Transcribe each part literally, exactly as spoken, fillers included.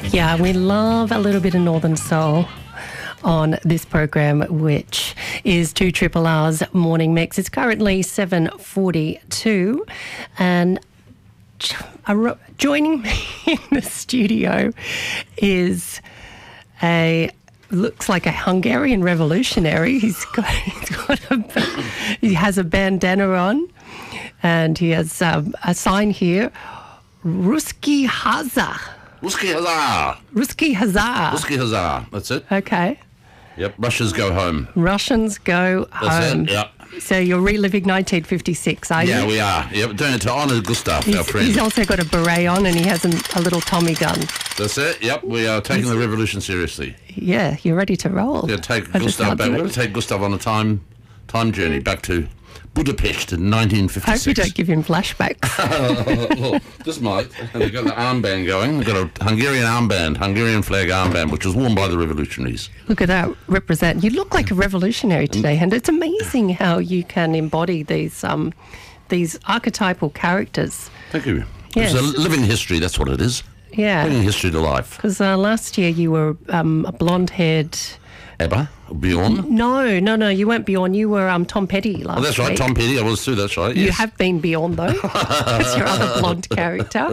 Yeah, we love a little bit of Northern Soul on this program, which is two Triple R's Morning Mix. It's currently seven forty-two, and joining me in the studio is a looks like a Hungarian revolutionary. He's got, he's got a, he has a bandana on, and he has um, a sign here, Ruski Hazar. Ruski Hazar. Ruski Hazar. Ruski Hazar. That's it. Okay. Yep. Russians go home. Russians go That's home. it. Yep. So you're reliving nineteen fifty-six, are you? Yeah, we are. Yep. Doing it to honour Gustav, he's, our friend. He's also got a beret on, and he has an, a little Tommy gun. That's it. Yep. We are taking he's, the revolution seriously. Yeah, you're ready to roll. Yeah. Take Gustav back. We're going to take Gustav on a time time journey back to Budapest in nineteen fifty-six. I hope you don't give him flashbacks. Well, just might. And we've got the armband going. We've got a Hungarian armband, Hungarian flag armband, which was worn by the revolutionaries. Look at that, represent. You look like a revolutionary today, and it's amazing how you can embody these um, these archetypal characters. Thank you. Yes. It's a living history, that's what it is. Yeah. Bringing history to life. Because uh, last year you were um, a blonde-haired... Ebba? Bjorn? No, no, no, you weren't Bjorn. You were um, Tom Petty last Oh, that's right, week. Tom Petty. I was too, that's right. Yes. You have been Bjorn, though. That's your other blonde character.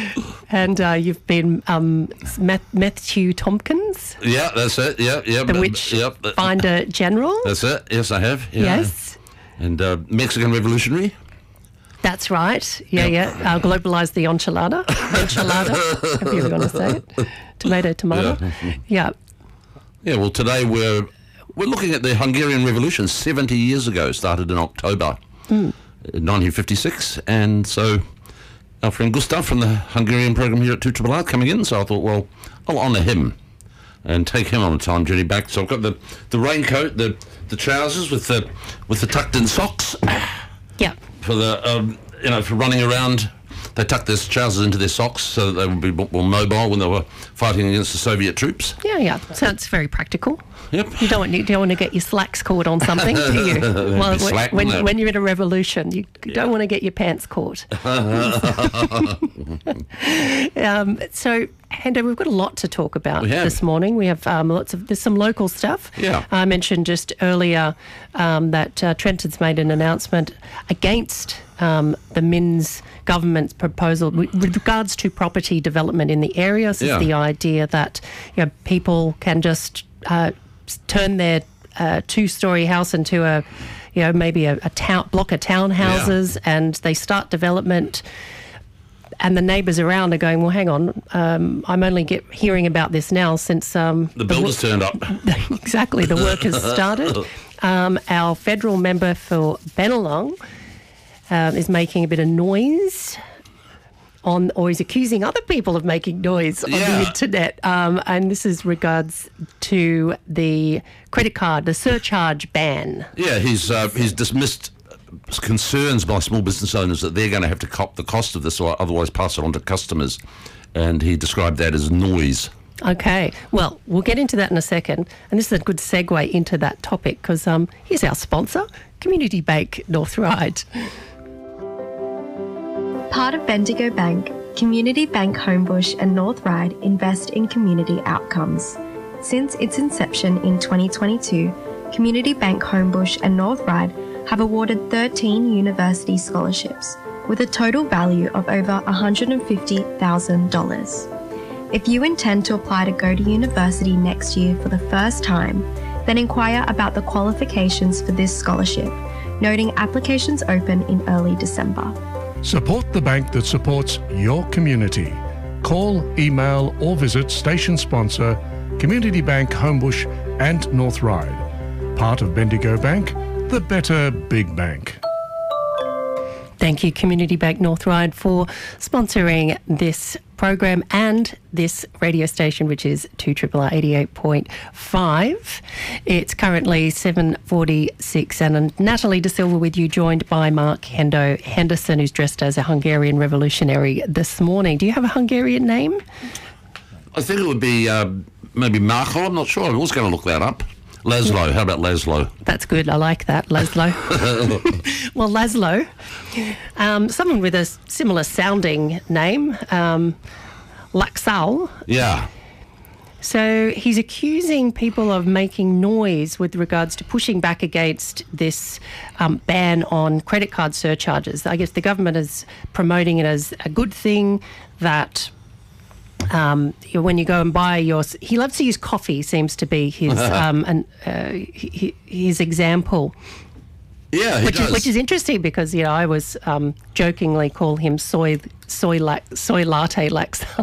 And uh, you've been um, Matthew Tompkins. Yeah, that's it. Yeah, yeah. The witch yep. finder general. That's it. Yes, I have. Yeah. Yes. And uh, Mexican revolutionary. That's right. Yeah, Yep. yeah. Uh, globalised the enchilada. Enchilada, if you ever want to say it. Tomato, tomato. Yeah. Yeah. Yeah, well, today we're we're looking at the Hungarian Revolution seventy years ago. Started in October mm. nineteen fifty-six, and so our friend Gustav from the Hungarian program here at two Triple R coming in. So I thought, well, I'll honour him and take him on a time journey back. So I've got the, the raincoat, the the trousers with the with the tucked in socks. Yeah. For the um, you know for running around. They tucked their trousers into their socks so that they would be more mobile when they were fighting against the Soviet troops. Yeah, yeah. So it's very practical. Yep. You don't want you don't want to get your slacks caught on something, do you? Well, slack, when no. when you're in a revolution, you yeah. don't want to get your pants caught. um, so, Hendo, we've got a lot to talk about this morning. We have um, lots of there's some local stuff. Yeah. I mentioned just earlier um, that uh, Trenton's made an announcement against um, the Minns government's proposal with regards to property development in the area. This yeah. is the idea that you know, people can just uh, turn their uh, two-storey house into a, you know, maybe a, a town block of townhouses, yeah. and they start development. And the neighbours around are going, well, hang on, um, I'm only get hearing about this now since... Um, the builders the, turned up. Exactly, the work has started. Um, our federal member for Bennelong um, is making a bit of noise on, or is accusing other people of making noise on yeah. the internet. Um, and this is regards to the credit card, the surcharge ban. Yeah, he's uh, he's dismissed concerns by small business owners that they're going to have to cop the cost of this or otherwise pass it on to customers, and he described that as noise. Okay, well, we'll get into that in a second, and this is a good segue into that topic because um, here's our sponsor, Community Bank North Ryde. Part of Bendigo Bank, Community Bank Homebush and North Ryde invest in community outcomes. Since its inception in twenty twenty-two, Community Bank Homebush and North Ryde have awarded thirteen university scholarships with a total value of over one hundred fifty thousand dollars. If you intend to apply to go to university next year for the first time, then inquire about the qualifications for this scholarship, noting applications open in early December. Support the bank that supports your community. Call, email or visit station sponsor Community Bank Homebush and North Ryde. Part of Bendigo Bank, the better big bank. Thank you, Community Bank North Ryde, for sponsoring this program and this radio station, which is two Triple R eighty-eight point five. It's currently seven forty-six, and Natalie De Silva with you, joined by Mark Hendo Henderson, who's dressed as a Hungarian revolutionary this morning. Do you have a Hungarian name? I think it would be uh, maybe Marco. I'm not sure. I was going to look that up. Laszlo. How about Laszlo? That's good. I like that, Laszlo. Well, Laszlo, um, someone with a similar sounding name, um, Laxale. Yeah. So he's accusing people of making noise with regards to pushing back against this um, ban on credit card surcharges. I guess the government is promoting it as a good thing that um, when you go and buy your... He loves to use coffee, seems to be his, um, an, uh, his example. Yeah, he which does. Is, which is interesting because, you know, I was um, jokingly call him soy soy la- soy latte Laxale.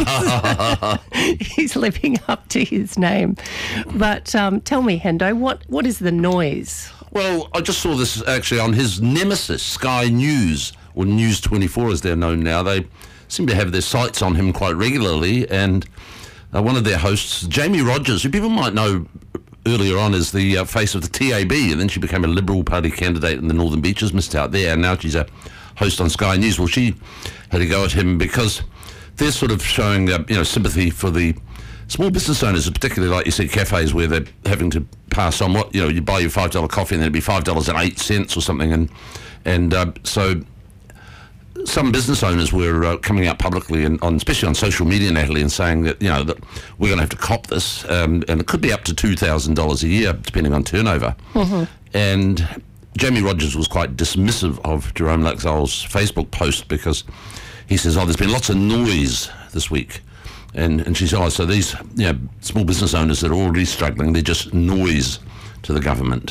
He's living up to his name. But um, tell me, Hendo, what, what is the noise? Well, I just saw this actually on his nemesis, Sky News, or News twenty-four as they're known now. They seem to have their sights on him quite regularly, and uh, one of their hosts, Jamie Rogers, who people might know earlier on as the uh, face of the T A B, and then she became a Liberal Party candidate in the Northern Beaches, missed out there, and now she's a host on Sky News. Well, she had a go at him because they're sort of showing uh, you know, sympathy for the small business owners, particularly like you see cafes where they're having to pass on what, you know, you buy your five dollar coffee and then it'd be five dollars and eight cents or something, and and uh, so some business owners were uh, coming out publicly, and on, especially on social media, Natalie, and saying that, you know, that we're going to have to cop this, um, and it could be up to two thousand dollars a year, depending on turnover. Mm-hmm. And Jamie Rogers was quite dismissive of Jerome Laxale's Facebook post because he says, oh, there's been lots of noise this week. And, and she said, oh, so these, you know, small business owners that are already struggling, they're just noise to the government.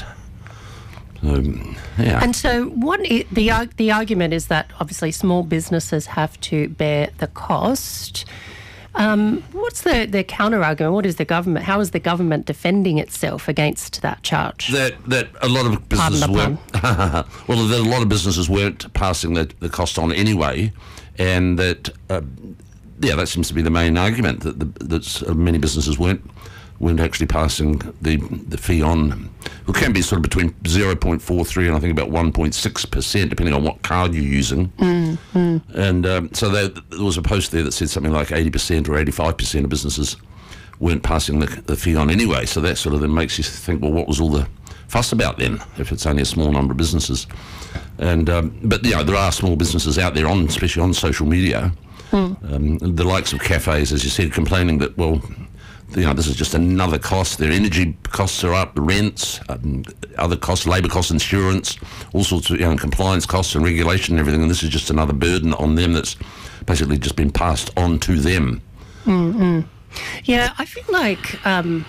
Um, yeah. And so what I- the ar- the argument is that obviously small businesses have to bear the cost. Um, what's the, the counter argument? What is the government? How is the government defending itself against that charge? That that a lot of businesses weren't. well, that a lot of businesses weren't passing the, the cost on anyway, and that uh, yeah, that seems to be the main argument, that the, that uh, many businesses weren't. weren't actually passing the the fee on. It can be sort of between zero point four three and I think about one point six percent, depending on what card you're using. Mm-hmm. And um, so there, there was a post there that said something like eighty percent or eighty-five percent of businesses weren't passing the, the fee on anyway. So that sort of then makes you think, well, what was all the fuss about then, if it's only a small number of businesses? And um, but, you know, there are small businesses out there, on especially on social media, mm. um, the likes of cafes, as you said, complaining that, well, you know, this is just another cost. Their energy costs are up, rents, um, other costs, labour costs, insurance, all sorts of, you know, compliance costs and regulation and everything. And this is just another burden on them that's basically just been passed on to them. Mm-hmm. Yeah, I feel like, um,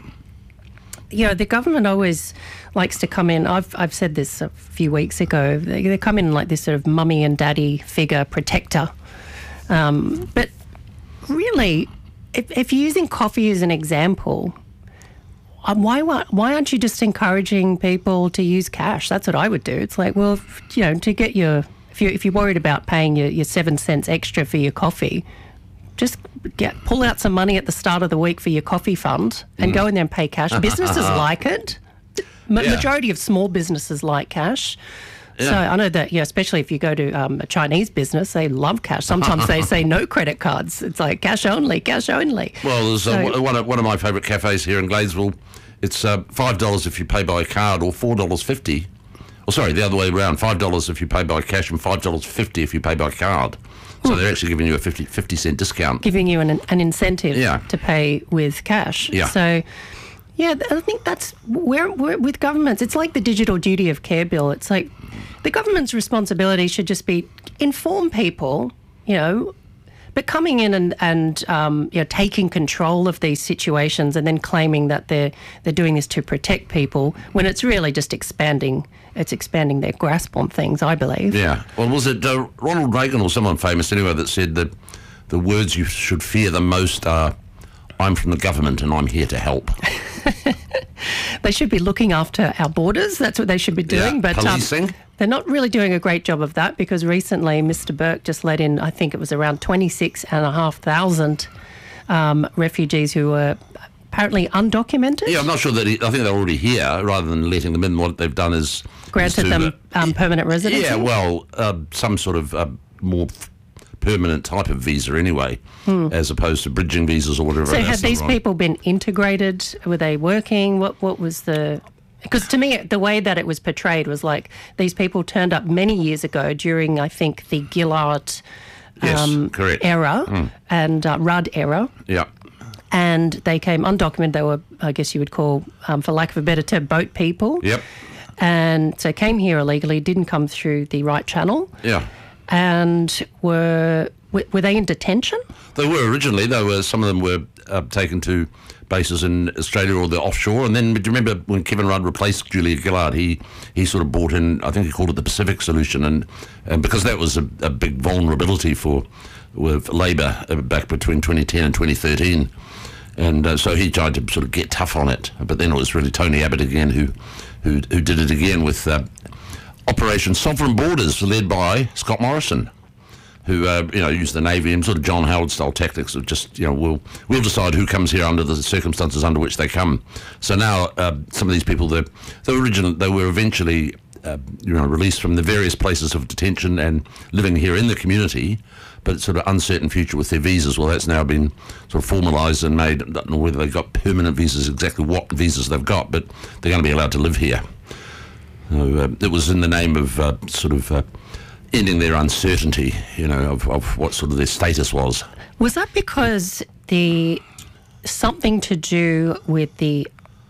you know, the government always likes to come in. I've I've said this a few weeks ago. They, they come in like this sort of mummy and daddy figure protector. Um, but really, If, if you're using coffee as an example, um, why why aren't you just encouraging people to use cash? That's what I would do. It's like, well, if, you know, to get your if you if you're worried about paying your, your seven cents extra for your coffee, just get pull out some money at the start of the week for your coffee fund and mm. go in there and pay cash. Businesses like it. Ma- yeah. Majority of small businesses like cash. Yeah. So I know that, yeah, especially if you go to um, a Chinese business, they love cash. Sometimes they say no credit cards. It's like cash only, cash only. Well, there's so, uh, one, of, one of my favourite cafes here in Gladesville. It's uh, five dollars if you pay by card, or four dollars fifty. Or sorry, the other way around, five dollars if you pay by cash and five dollars fifty if you pay by card. So they're actually giving you a fifty, fifty cent discount. Giving you an, an incentive yeah. to pay with cash. Yeah. So, yeah, I think that's where we're with governments. It's like the digital duty of care bill. It's like the government's responsibility should just be inform people, you know, but coming in and, and um, you know, taking control of these situations and then claiming that they're they're doing this to protect people when it's really just expanding. It's expanding their grasp on things, I believe. Yeah. Well, was it uh, Ronald Reagan or someone famous anyway that said that the words you should fear the most are, "I'm from the government and I'm here to help." They should be looking after our borders. That's what they should be doing. Yeah, but policing. Um, they're not really doing a great job of that, because recently Mister Burke just let in, I think it was around twenty-six and a half thousand um, refugees who were apparently undocumented. Yeah, I'm not sure that he, I think they're already here. Rather than letting them in, what they've done is granted is to, them um, permanent residency. Yeah, well, uh, some sort of uh, more f- permanent type of visa anyway, hmm. as opposed to bridging visas or whatever. So have these right. people been integrated? Were they working? What What was the... Because to me, the way that it was portrayed was like these people turned up many years ago during, I think, the Gillard Yes, um, correct. era Mm. and uh, Rudd era. Yeah. And they came undocumented. They were, I guess you would call, um, for lack of a better term, boat people. Yep. And so came here illegally, didn't come through the right channel. Yeah. And were were they in detention? They were originally. They were. Some of them were uh, taken to bases in Australia or the offshore. And then, do you remember when Kevin Rudd replaced Julia Gillard? He he sort of brought in, I think he called it the Pacific Solution, and, and because that was a, a big vulnerability for with Labor uh, back between twenty ten and twenty thirteen. And uh, so he tried to sort of get tough on it, but then it was really Tony Abbott again who who, who did it again with uh, Operation Sovereign Borders, led by Scott Morrison, who uh, you know used the Navy and sort of John Howard style tactics of just you know we'll we'll decide who comes here under the circumstances under which they come. So now uh, some of these people they they were originally they were eventually uh, you know released from the various places of detention and living here in the community, but sort of uncertain future with their visas. Well, that's now been sort of formalised and made. I don't know whether they've got permanent visas, exactly what visas they've got, but they're going to be allowed to live here. So, uh, it was in the name of uh, sort of uh, ending their uncertainty, you know, of, of what sort of their status was. Was that because the something to do with the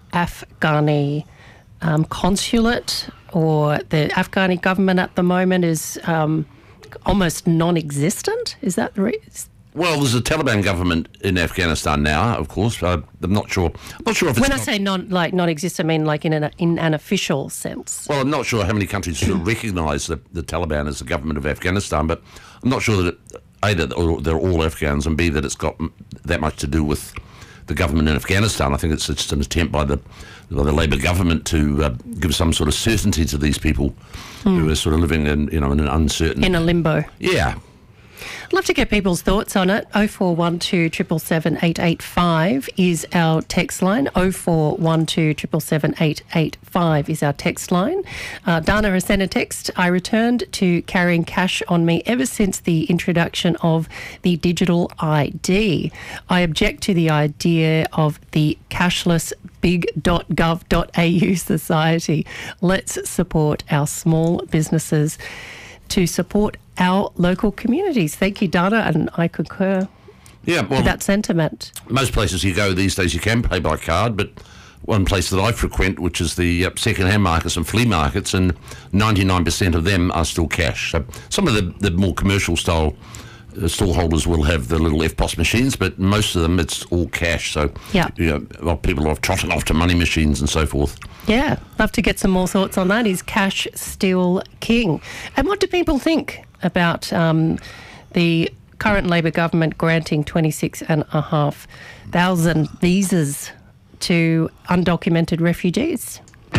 Afghani um, consulate or the Afghani government at the moment is um, almost non-existent? Is that the reason? Well, there's a Taliban government in Afghanistan now, of course. Uh, I'm not sure. I'm not sure if it's when I not, say non like non-exist, I mean like in an in an official sense. Well, I'm not sure how many countries sort of recognise the, the Taliban as the government of Afghanistan, but I'm not sure that it, A, that they're all Afghans, and B, that it's got that much to do with the government in Afghanistan. I think it's just an attempt by the by the Labor government to uh, give some sort of certainty to these people mm. who are sort of living in you know in an uncertain in a limbo. Yeah. I'd love to get people's thoughts on it. oh four one two, seven seven seven, eight eight five is our text line. oh four one two, seven seven seven, eight eight five is our text line. Uh, Dana has sent a text. I returned to carrying cash on me ever since the introduction of the digital I D. I object to the idea of the cashless big dot gov dot a u society. Let's support our small businesses to support our local communities. Thank you, Dana, and I concur yeah, well, with that sentiment. Most places you go these days you can pay by card, but one place that I frequent, which is the uh, second-hand markets and flea markets, and ninety-nine percent of them are still cash. So some of the, the more commercial style uh, stallholders will have the little F P O S machines, but most of them it's all cash. So yeah. you know, well, people are trotting off to money machines and so forth. Yeah, love to get some more thoughts on that. Is cash still king? And what do people think about um, the current Labor government granting twenty-six and a half thousand visas to undocumented refugees?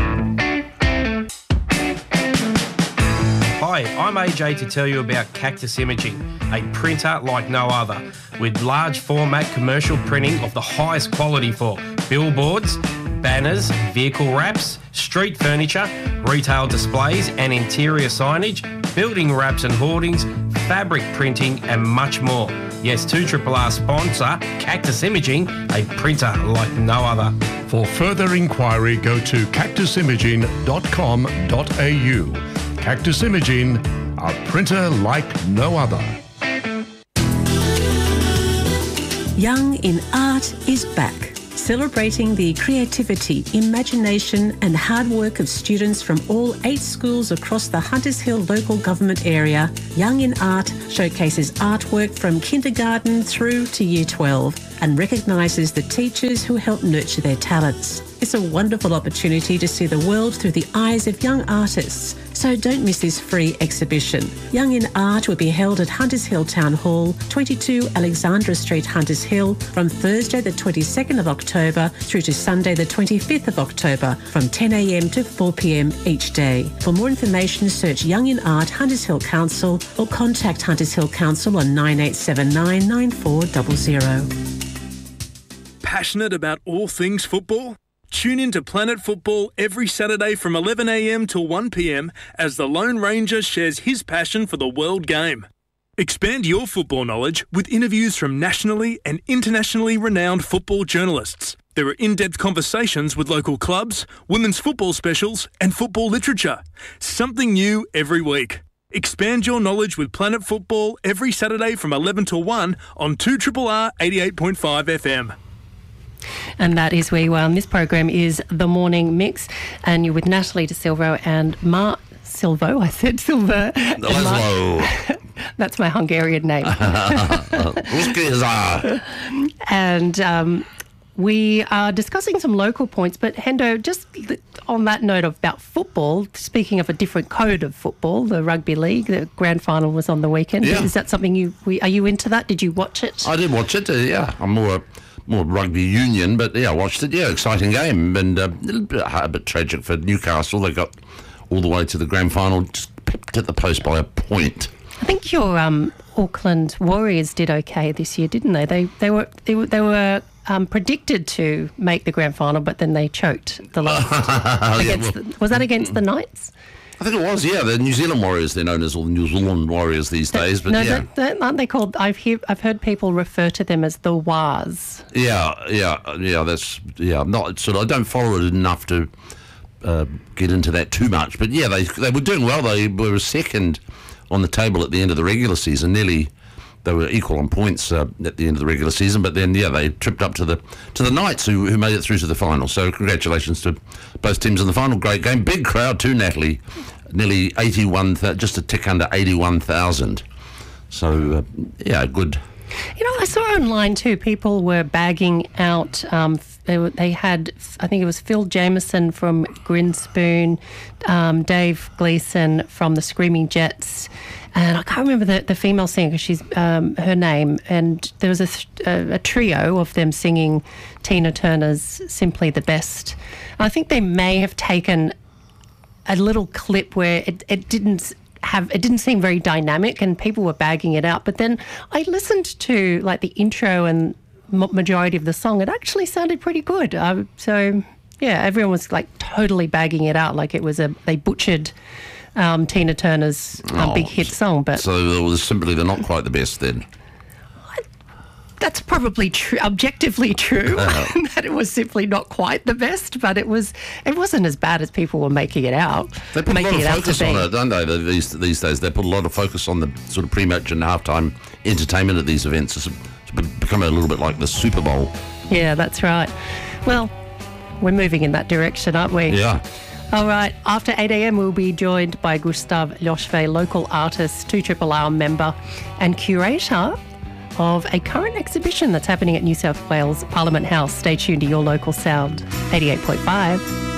Hi, I'm A J to tell you about Cactus Imaging, a printer like no other, with large format commercial printing of the highest quality for billboards, banners, vehicle wraps, street furniture, retail displays and interior signage, building wraps and hoardings, fabric printing and much more. Yes, two R R sponsor Cactus Imaging, a printer like no other. For further inquiry, go to cactus imaging dot com dot a u. Cactus Imaging, a printer like no other. Young in Art is back, celebrating the creativity, imagination and hard work of students from all eight schools across the Hunters Hill local government area. Young in Art showcases artwork from kindergarten through to year twelve and recognises the teachers who help nurture their talents. It's a wonderful opportunity to see the world through the eyes of young artists, so don't miss this free exhibition. Young in Art will be held at Hunters Hill Town Hall, twenty-two Alexandra Street, Hunters Hill, from Thursday the twenty-second of October through to Sunday the twenty-fifth of October from ten a m to four p m each day. For more information, search Young in Art Hunters Hill Council or contact Hunters Hill Council on nine eight seven nine, nine four zero zero. Passionate about all things football? Tune in to Planet Football every Saturday from eleven a m till one p m as the Lone Ranger shares his passion for the world game. Expand your football knowledge with interviews from nationally and internationally renowned football journalists. There are in-depth conversations with local clubs, women's football specials and football literature. Something new every week. Expand your knowledge with Planet Football every Saturday from eleven till one on two R R R eighty-eight point five F M. And that is where you are. And this program is The Morning Mix. And you're with Natalie De Silvo and Mar Silvo. I said Silver. Laszlo. That's my Hungarian name. And um, we are discussing some local points. But Hendo, just on that note about football, speaking of a different code of football, the rugby league, the grand final was on the weekend. Yeah. Is that something you, we, are you into that? Did you watch it? I did watch it, uh, yeah. I'm more more rugby union, but yeah, I watched it. Yeah, exciting game, and uh, a little bit, a bit tragic for Newcastle. They got all the way to the grand final, just pipped at the post by a point. I think your um, Auckland Warriors did okay this year, didn't they? They they were they were, they were um, predicted to make the grand final, but then they choked the last. against yeah, well, the, was that against the Knights? I think it was, yeah. The New Zealand Warriors, they're known as all the New Zealand Warriors these days, but no, yeah. that, that, aren't they called? I've hear, I've heard people refer to them as the Wars. Yeah, yeah, yeah. That's yeah. I'm not sort of. I don't follow it enough to uh, get into that too much, but yeah, they they were doing well. They were second on the table at the end of the regular season. Nearly, they were equal on points uh, at the end of the regular season. But then, yeah, they tripped up to the to the Knights, who who made it through to the final. So congratulations to both teams in the final. Great game, big crowd too, Natalie. Nearly eighty-one, just a tick under eighty-one thousand. So, uh, yeah, good. You know, I saw online too, people were bagging out, um, they, were, they had, I think it was Phil Jameson from Grinspoon, um, Dave Gleeson from the Screaming Jets, and I can't remember the, the female singer because she's um, her name, and there was a, a, a trio of them singing Tina Turner's Simply the Best. I think they may have taken a little clip where it, it didn't have it didn't seem very dynamic and people were bagging it out, but then I listened to like the intro and majority of the song. It actually sounded pretty good. Uh, so yeah, everyone was like totally bagging it out like it was a they butchered um, Tina Turner's um, oh, big hit song. But so it was simply they're not quite the best then. That's probably true, objectively true, uh-huh. that it was simply not quite the best, but it was. It wasn't as bad as people were making it out. They put making a lot it of focus on it, don't they? These these days, they put a lot of focus on the sort of pre-match and halftime entertainment at these events. It's become a little bit like the Super Bowl. Yeah, that's right. Well, we're moving in that direction, aren't we? Yeah. All right. After eight a.m, we'll be joined by Gustav Loschwe, local artist, two R R R member, and curator of a current exhibition that's happening at New South Wales Parliament House. Stay tuned to your local sound, eighty-eight point five.